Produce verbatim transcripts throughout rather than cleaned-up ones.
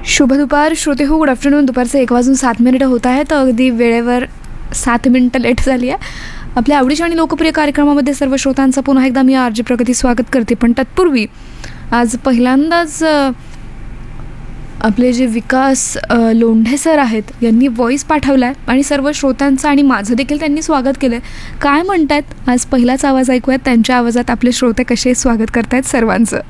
शुभ दुपार श्रोते हो, गुड आफ्टरनून. दुपारचं एक वाजून सात मिनिटं होत आहेत. तर अगदी वेळेवर सात मिनिटं लेट झाली आहे. आपल्या आवडीच्या आणि लोकप्रिय कार्यक्रमामध्ये सर्व श्रोतांचं पुन्हा एकदा मी आर जे प्रगती स्वागत करते. पण तत्पूर्वी आज पहिल्यांदाच आपले जे विकास लोंढे सर आहेत यांनी व्हॉईस पाठवला आहे आणि सर्व श्रोत्यांचं आणि माझं देखील त्यांनी स्वागत केलं आहे. काय म्हणतात आज पहिलाच आवाज ऐकूयात. त्यांच्या आवाजात आपले श्रोते कसे स्वागत करतायत सर्वांचं.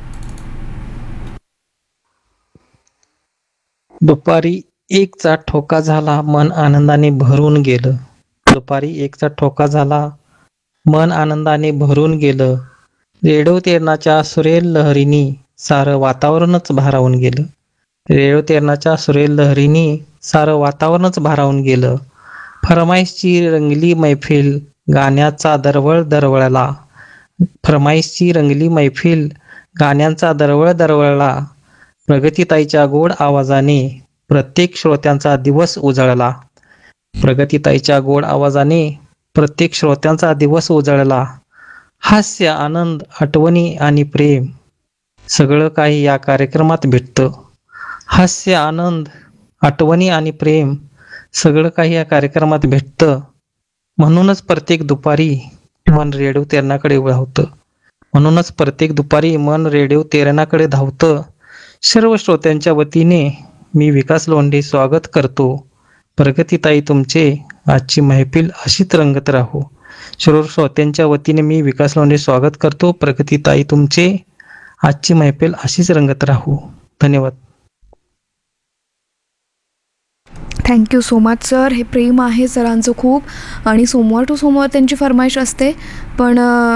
दुपारी एकचा ठोका झाला, मन आनंदाने भरून गेलं. दुपारी एकचा ठोका झाला, मन आनंदाने भरून गेलं. रेडिओ तेरणाच्या सुरेल लहरीनी सारं वातावरणच भारावून गेलं. रेडिओ तेरणाच्या सुरेल लहरीनी सारं वातावरणच भारावून गेलं. फरमाईशची रंगली मैफिल गाण्याचा दरवळ दरवळला. फरमाईशची रंगली मैफिल गाण्यांचा दरवळ दरवळला. प्रगतीताईच्या गोड आवाजाने प्रत्येक श्रोत्यांचा दिवस उजळला. प्रगतीताईच्या गोड आवाजाने प्रत्येक श्रोत्यांचा दिवस उजळला. हास्य, आनंद, आठवणी आणि प्रेम सगळं काही या कार्यक्रमात भेटतं. हास्य, आनंद, आठवणी आणि प्रेम सगळं काही या कार्यक्रमात भेटतं. म्हणूनच प्रत्येक दुपारी मन रेडिओ तेरणाकडे धावतं. म्हणूनच प्रत्येक दुपारी मन रेडिओ तेरणाकडे धावतं. सर्व श्रोत्यांच्या वतीने मी विकास लोंढे स्वागत करतो. प्रगतीताई, तुमचे आजची महफिल अशीच रंगत राहो. सर्व श्रोत्यांच्या वतीने मी विकास लोंढे स्वागत करतो. प्रगतीताई, तुमचे आजची महफिल अशीच रंगत राहो. धन्यवाद. Thank you so much sir. हे प्रेम आहे सरांचं खूप आणि सोमवार टू सोमवार त्यांची फरमाईश असते. पण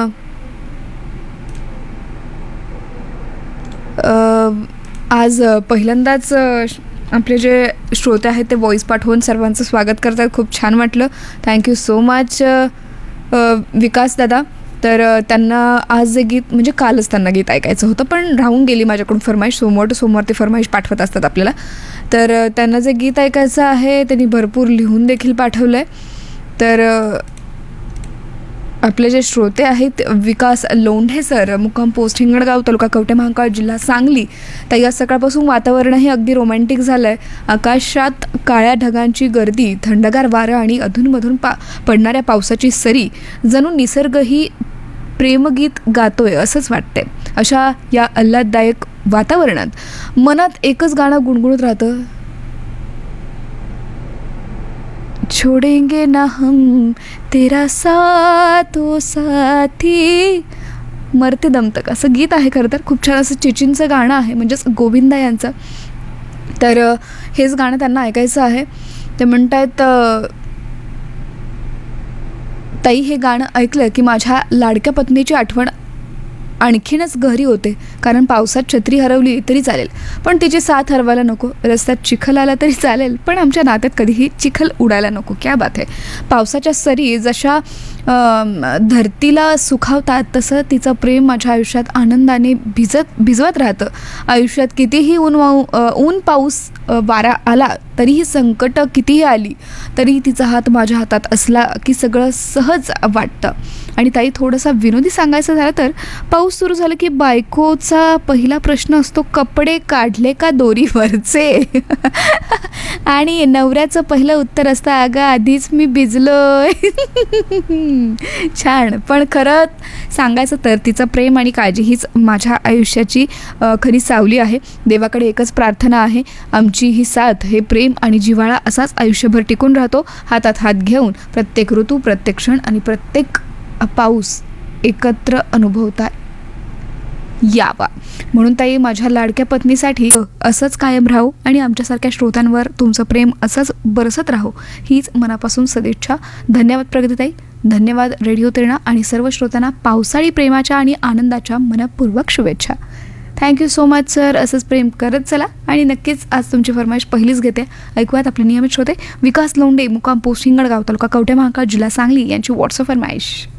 आज पहिल्यांदाच आपले जे श्रोते आहेत ते व्हॉईस पाठवून सर्वांचं स्वागत करतात. खूप छान वाटलं. थँक्यू सो मच विकास दादा. तर त्यांना आज जे गीत म्हणजे कालच त्यांना गीत ऐकायचं होतं पण राहून गेली माझ्याकडून फरमाईश. सोमवार टू सोमवार ते फरमाईश पाठवत असतात आपल्याला. तर त्यांना जे गीत ऐकायचं आहे त्यांनी भरपूर लिहून देखील पाठवलं आहे. तर आपले जे श्रोते आहेत विकास लोंढे सर, मुक्काम पोस्ट हिंगणगाव, तालुका कवठे महांकाळ, जिल्हा सांगली. ताई, आज सकाळपासून वातावरणही अगदी रोमॅन्टिक झालं आहे. आकाशात काळ्या ढगांची गर्दी, थंडगार वारं आणि अधूनमधून पा पडणाऱ्या पावसाची सरी, जणू निसर्गही प्रेमगीत गातोय असंच वाटतंय. अशा या आल्हाददायक वातावरणात मनात एकच गाणं गुणगुणत राहतं, छोडेंगे ना हम तेरा साथ ओ साथी, मरते दम तक असं गीत आहे. खरं तर खूप छान असं चिचिनचं गाणं आहे, म्हणजेच गोविंदा यांचं. तर हेच गाणं त्यांना ऐकायचं आहे. ते म्हणतायत, ताई, हे गाणं ऐकलं की माझ्या लाडक्या पत्नीची आठवण आणखीनच गहरी होते. कारण पावसात छत्री हरवली तरी चालेल पण तिची साथ हरवायला नको. रस्त्यात चिखल आला तरी चालेल पण आमच्या नात्यात कधीही चिखल उडायला नको. क्या बात आहे. पावसाच्या सरी जशा धरतीला सुखावतात तसं तिचं प्रेम माझ्या आयुष्यात आनंदाने भिजत भिजवत राहतं. आयुष्यात कितीही ऊन वाऊ ऊन पाऊस वारा आला तरीही, संकट कितीही आली तरी तिचा हात माझ्या हातात असला की सगळं सहज वाटतं. आणि ताई, थोडंसं विनोदी सांगायचं झालं तर पाऊस सुरू झालं की बायकोचा पहिला प्रश्न असतो, कपडे काढले का दोरीवरचे? आणि नवऱ्याचं पहिलं उत्तर असतं, अगं आधीच मी भिजलोय. छान. पण खरं सांगायचं तर तिचं प्रेम आणि काळजी हीच माझ्या आयुष्याची खरी सावली आहे. देवाकडे एकच प्रार्थना आहे, आमची ही साथ, हे प्रेम आणि जिव्हाळा असाच आयुष्यभर टिकून राहतो. हातात हात घेऊन प्रत्येक ऋतू, प्रत्येक क्षण आणि प्रत्येक पाऊस एकत्र अनुभवता यावा. म्हणून ताई, माझ्या लाडक्या पत्नीसाठी असंच कायम राहू आणि आमच्यासारख्या श्रोत्यांवर तुमचं प्रेम असंच बरसत राहो हीच मनापासून सदिच्छा. धन्यवाद प्रगतीताई. धन्यवाद रेडिओ तेरणा आणि सर्व श्रोत्यांना पावसाळी प्रेमाच्या आणि आनंदाच्या मनपूर्वक शुभेच्छा. Thank you so much sir. असंच प्रेम करत चला आणि नक्कीच आज तुमची फरमाईश पहिलीच घेते. ऐकूयात आपले नियमित श्रोते विकास लोंढे, मुक्काम पोस्ट हिंगणगाव, तालुका कवठे महांकाळ, जिल्हा सांगली यांची व्हॉट्सअप फरमाईश.